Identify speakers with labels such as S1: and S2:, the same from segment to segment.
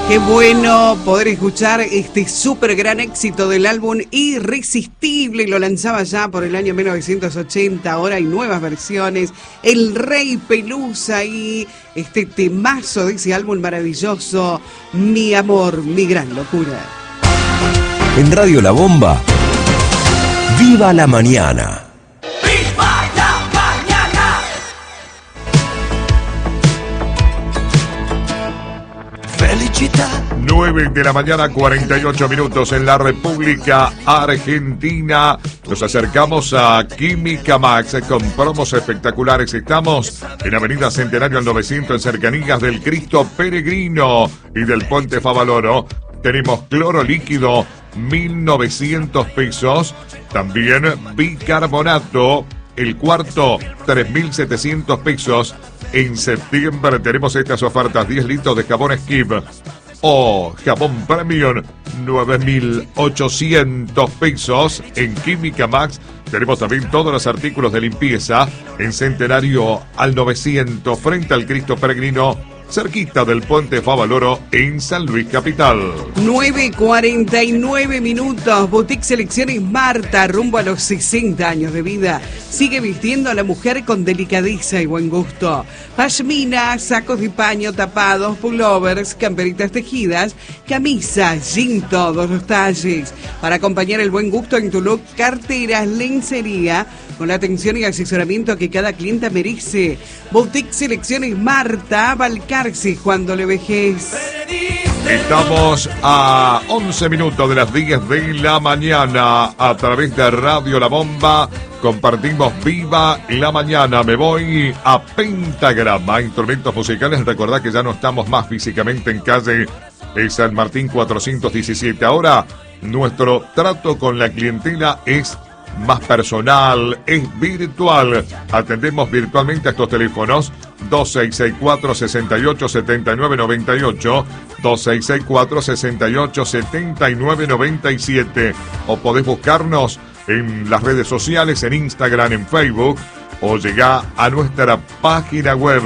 S1: Qué bueno poder escuchar este súper gran éxito del álbum Irresistible. Lo lanzaba ya por el año 1980. Ahora hay nuevas versiones. El Rey Pelusa y este temazo de ese álbum maravilloso. Mi amor, mi gran locura.
S2: En Radio La Bomba, ¡viva la mañana!
S3: ¡Viva la mañana!
S4: Felicità.
S5: 9 de la mañana, 48 minutos en la República Argentina. Nos acercamos a Química Max con promos espectaculares. Estamos en Avenida Centenario al 900, en cercanías del Cristo Peregrino y del Puente Favaloro. Tenemos cloro líquido, 1.900 pesos. También bicarbonato, el cuarto, 3.700 pesos. En septiembre tenemos estas ofertas: 10 litros de jabón Skip o jabón Premium, 9.800 pesos. En Química Max tenemos también todos los artículos de limpieza en Centenario al 900, frente al Cristo Peregrino, cerquita del Puente Favaloro en San Luis Capital.
S1: 9:49 minutos. Boutique Selecciones Marta, rumbo a los 60 años de vida. Sigue vistiendo a la mujer con delicadeza y buen gusto. Pashmina, sacos de paño tapados, pullovers, camperitas tejidas, camisas, jean, todos los talles. Para acompañar el buen gusto en tu look, carteras, lencería, con la atención y asesoramiento que cada clienta merece. Boutique Selecciones Marta, Balcarce, Juan de Vejez.
S5: Estamos a 11 minutos de las 10 de la mañana a través de Radio La Bomba. Compartimos Viva la Mañana. Me voy a Pentagrama, instrumentos musicales. Recordad que ya no estamos más físicamente en calle San Martín 417. Ahora nuestro trato con la clientela es más personal, es virtual. Atendemos virtualmente a estos teléfonos: 2664-687998, 2664-687997, o podés buscarnos en las redes sociales, en Instagram, en Facebook, o llegá a nuestra página web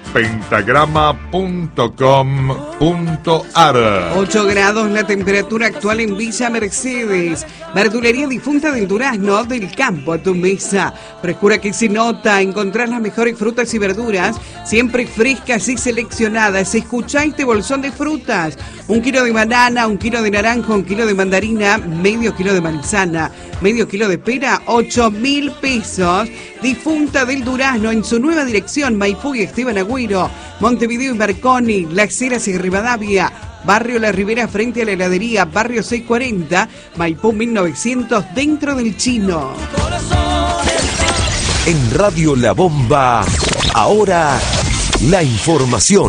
S5: pentagrama.com.ar.
S1: 8 grados la temperatura actual en Villa Mercedes. Verdulería Difunta del Durazno, del campo a tu mesa. Frescura que se nota. Encontrar las mejores frutas y verduras, siempre frescas y seleccionadas. Escuchá este bolsón de frutas: 1 kilo de banana, 1 kilo de naranja, 1 kilo de mandarina, medio kilo de manzana, medio kilo de pera, 8.000 pesos. Difunta del Durazno, en su nueva dirección, Maipú y Esteban Agüero, Montevideo y Marconi, Las Heras y Rivadavia, Barrio La Ribera frente a la heladería, Barrio 640, Maipú 1900, dentro del Chino.
S2: En Radio La Bomba, ahora la información.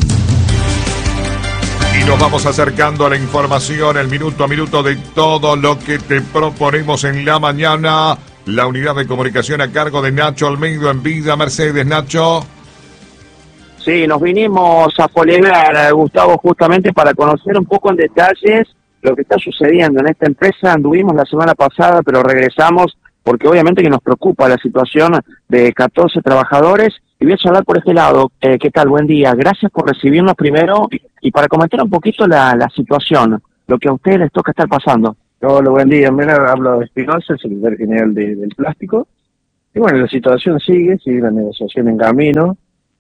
S5: Y nos vamos acercando a la información, el minuto a minuto de todo lo que te proponemos en la mañana. La unidad de comunicación a cargo de Nacho Almeida en Villa Mercedes. Nacho.
S6: Sí, nos vinimos a Polegar, Gustavo, justamente para conocer un poco en detalles lo que está sucediendo en esta empresa. Anduvimos la semana pasada, pero regresamos porque obviamente que nos preocupa la situación de 14 trabajadores. Y voy a charlar por este lado. ¿Qué tal? Buen día. Gracias por recibirnos primero y para comentar un poquito la situación, lo que a ustedes les toca estar pasando.
S7: Hola, buen día. Mira, hablo de Espinosa, el secretario general del plástico. Y bueno, la situación sigue la negociación en camino.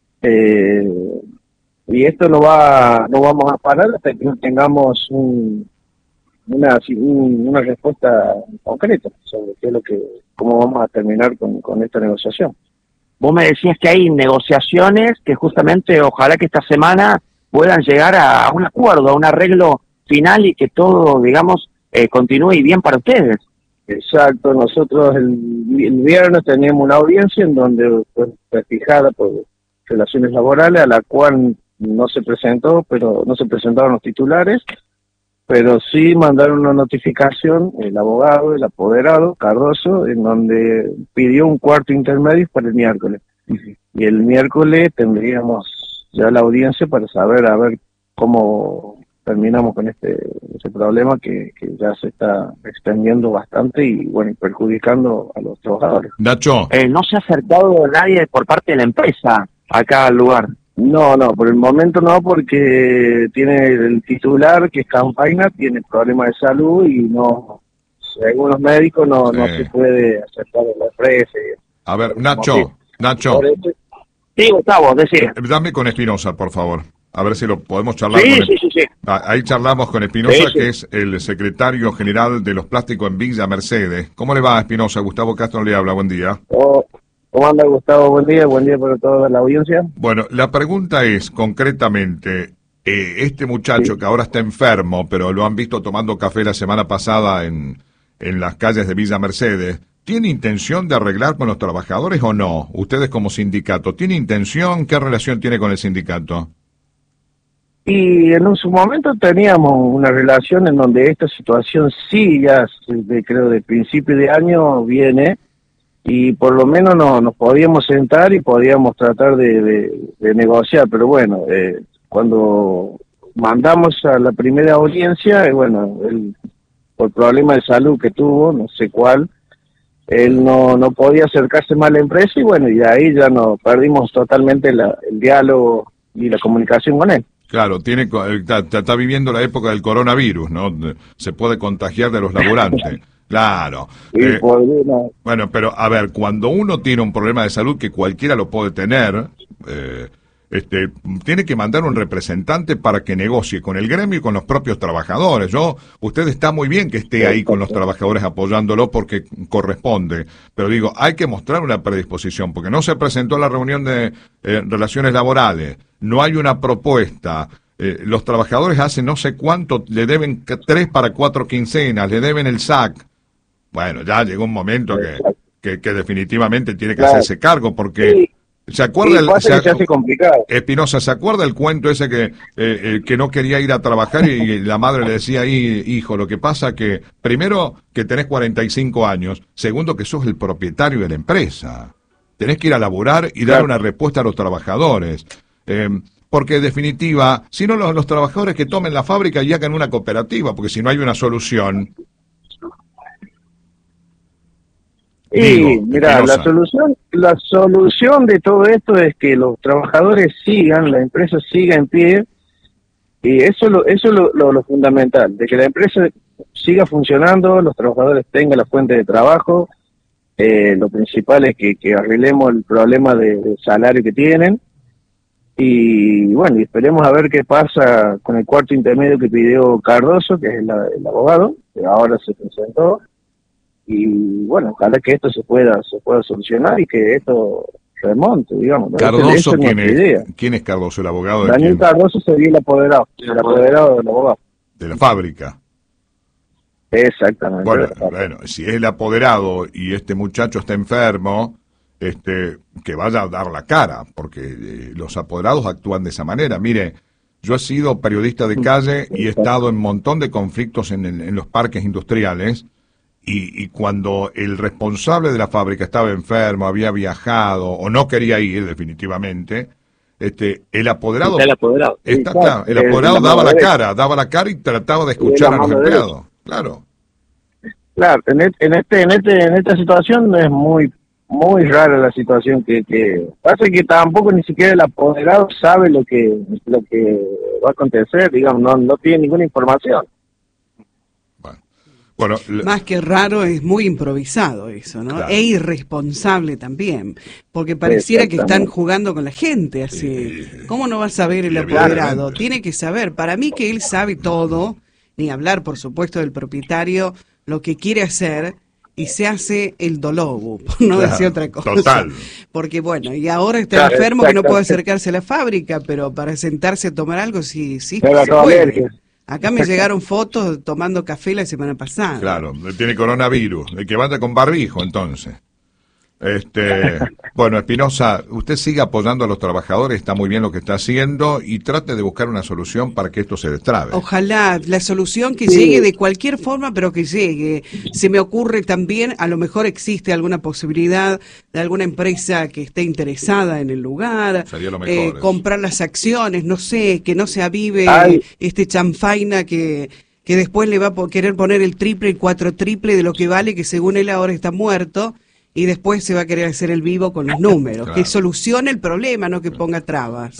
S7: Y esto no vamos a parar hasta que no tengamos una respuesta concreta sobre cómo vamos a terminar con esta negociación.
S6: Vos me decías que hay negociaciones que justamente ojalá que esta semana puedan llegar a un acuerdo, a un arreglo final y que todo, digamos, continúe bien para ustedes.
S7: Exacto, nosotros el viernes teníamos una audiencia en donde fue fijada por relaciones laborales, a la cual no se presentaron los titulares, pero sí mandaron una notificación el abogado, el apoderado, Cardoso, en donde pidió un cuarto intermedio para el miércoles. Y el miércoles tendríamos ya la audiencia para saber a ver cómo terminamos con ese problema que ya se está extendiendo bastante y bueno, perjudicando a los trabajadores.
S5: Nacho.
S6: No se ha acercado nadie por parte de la empresa acá al lugar.
S7: No, por el momento no, porque tiene el titular, que es Campaina, tiene problemas de salud y no, según los médicos, no se puede aceptar en la empresa.
S5: A ver, Nacho,
S6: Sí, Gustavo, decía.
S5: dame con Espinosa, por favor. A ver si lo podemos charlar.
S6: Sí.
S5: Ahí charlamos con Espinosa,
S6: Sí.
S5: que es el secretario general de los plásticos en Villa Mercedes. ¿Cómo le va, Espinosa? Gustavo Castro le habla, buen día.
S7: ¿Cómo anda, Gustavo? Buen día para toda la audiencia.
S5: Bueno, la pregunta es, concretamente, este muchacho que ahora está enfermo, pero lo han visto tomando café la semana pasada en las calles de Villa Mercedes, ¿tiene intención de arreglar con los trabajadores o no? Ustedes como sindicato, ¿tiene intención? ¿Qué relación tiene con el sindicato?
S7: Y en su momento teníamos una relación en donde esta situación sí, ya creo de principio de año viene, y por lo menos nos podíamos sentar y podíamos tratar de negociar, pero bueno, cuando mandamos a la primera audiencia, bueno, por problema de salud que tuvo, no sé cuál, él no podía acercarse más a la empresa y bueno, y de ahí ya nos perdimos totalmente el diálogo y la comunicación con él.
S5: Claro, está viviendo la época del coronavirus, ¿no? Se puede contagiar de los laburantes. Claro. Bueno, pero a ver, cuando uno tiene un problema de salud, que cualquiera lo puede tener, tiene que mandar un representante para que negocie con el gremio y con los propios trabajadores. Usted está muy bien que esté ahí con los trabajadores apoyándolo porque corresponde, pero digo, hay que mostrar una predisposición, porque no se presentó la reunión de relaciones laborales, no hay una propuesta. Los trabajadores hace no sé cuánto, le deben 3 para 4 quincenas, le deben el SAC. Bueno, ya llegó un momento que definitivamente tiene que hacerse cargo, porque...
S7: Sí.
S5: ¿Se acuerda
S7: se hace complicado.
S5: Espinosa, ¿se acuerda el cuento ese que no quería ir a trabajar y la madre le decía ahí, hijo, lo que pasa que, primero, que tenés 45 años, segundo, que sos el propietario de la empresa. Tenés que ir a laburar y dar una respuesta a los trabajadores. Porque, en definitiva, si no, los trabajadores que tomen la fábrica y hagan una cooperativa, porque si no hay una solución...
S7: Y mira, la solución de todo esto es que los trabajadores sigan, la empresa siga en pie, y eso es lo fundamental, de que la empresa siga funcionando, los trabajadores tengan la fuente de trabajo, lo principal es que arreglemos el problema de salario que tienen, y bueno, y esperemos a ver qué pasa con el cuarto intermedio que pidió Cardoso, que es el abogado, que ahora se presentó. Y bueno, ojalá que esto se pueda solucionar y que esto remonte, digamos.
S5: Cardoso, ¿quién es Cardoso, el abogado?
S7: Daniel Cardoso sería el apoderado del abogado.
S5: De la fábrica.
S7: Exactamente.
S5: Bueno, si es el apoderado y este muchacho está enfermo, que vaya a dar la cara, porque los apoderados actúan de esa manera. Mire, yo he sido periodista de calle y he estado en un montón de conflictos en los parques industriales. Y cuando el responsable de la fábrica estaba enfermo, había viajado o no quería ir definitivamente, el apoderado daba la cara y trataba de escuchar a los empleados. Claro,
S7: en esta situación es muy rara la situación que pasa, que tampoco ni siquiera el apoderado sabe lo que va a acontecer, digamos, no tiene ninguna información.
S5: Bueno,
S1: más que raro, es muy improvisado eso, ¿no? Claro. E irresponsable también, porque pareciera que están jugando con la gente así. ¿Cómo no va a saber el apoderado? Tiene que saber. Para mí que él sabe todo, ni hablar, por supuesto, del propietario, lo que quiere hacer, y se hace el dolobo, por no decir otra cosa.
S5: Total.
S1: Porque bueno, y ahora está enfermo que no puede acercarse a la fábrica, pero para sentarse a tomar algo sí se puede. Acá me llegaron fotos tomando café la semana pasada.
S5: Claro, tiene coronavirus, el que vaya con barbijo, entonces. Bueno, Espinosa, usted sigue apoyando a los trabajadores, está muy bien lo que está haciendo y trate de buscar una solución para que esto se destrabe.
S1: Ojalá la solución que llegue de cualquier forma, pero que llegue. Se me ocurre también, a lo mejor existe alguna posibilidad de alguna empresa que esté interesada en el lugar,
S5: sería lo mejor,
S1: comprar las acciones, no sé, que no se avive este chanfaina que después le va a querer poner el triple, el cuatrotriple de lo que vale, que según él ahora está muerto. Y después se va a querer hacer el vivo con los números, que solucione el problema, no que ponga trabas.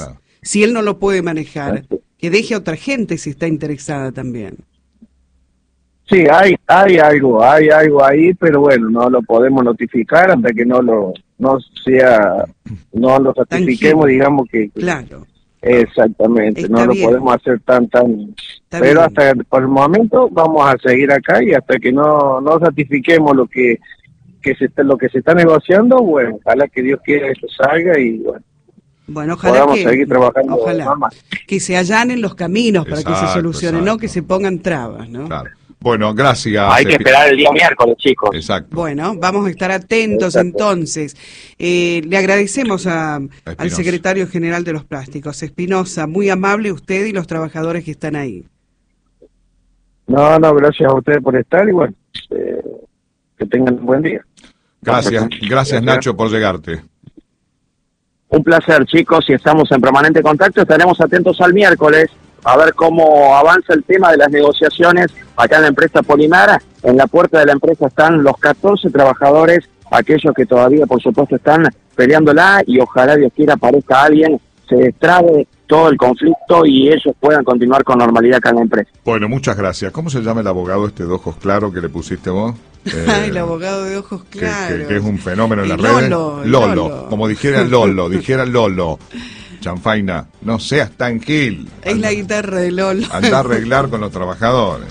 S1: si él no lo puede manejar, que deje a otra gente si está interesada también.
S7: Sí, hay algo ahí, pero bueno, no lo podemos notificar hasta que no lo ratifiquemos,
S1: Tangible.
S7: digamos que
S1: Claro.
S7: exactamente,
S1: Está
S7: no lo
S1: bien.
S7: podemos hacer tan
S1: Está
S7: pero
S1: bien.
S7: hasta por el momento vamos a seguir acá y hasta que no ratifiquemos lo que se está negociando, bueno, ojalá que Dios quiera que eso salga y bueno,
S1: Bueno, ojalá
S7: podamos seguir trabajando más.
S1: que se allanen los caminos para que se
S5: Exacto,
S1: solucione, no
S5: exacto.
S1: que se pongan trabas, ¿no?
S5: Claro. Bueno, gracias.
S6: Hay que esperar el día miércoles, chicos.
S5: Exacto.
S1: Bueno, vamos a estar atentos
S7: Exacto.
S1: entonces. Le agradecemos al
S5: Espinosa.
S1: secretario general de los plásticos, Espinosa, muy amable usted y los trabajadores que están ahí.
S7: No, gracias a ustedes por estar y bueno, que tengan un buen día.
S5: Gracias Nacho por llegarte.
S6: Un placer, chicos, y estamos en permanente contacto. Estaremos atentos al miércoles a ver cómo avanza el tema de las negociaciones acá en la empresa Polimar. En la puerta de la empresa están los 14 trabajadores, aquellos que todavía, por supuesto, están peleándola y ojalá Dios quiera aparezca alguien, se destrabe todo el conflicto y ellos puedan continuar con normalidad acá en la empresa.
S5: Bueno, muchas gracias. ¿Cómo se llama el abogado de ojos claros que le pusiste vos?
S1: El abogado de ojos claros.
S5: Que es un fenómeno en las
S1: Lolo,
S5: redes. Lolo. Como dijera Lolo. Chanfaina, no seas tan gil.
S1: Es la guitarra de Lolo.
S5: Anda a arreglar con los trabajadores.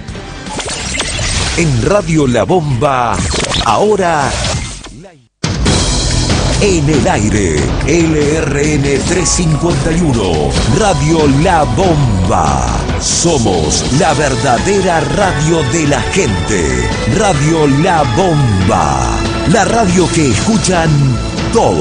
S2: En Radio La Bomba, ahora en el aire, LRN 351, Radio La Bomba. Somos la verdadera radio de la gente. Radio La Bomba, la radio que escuchan todos.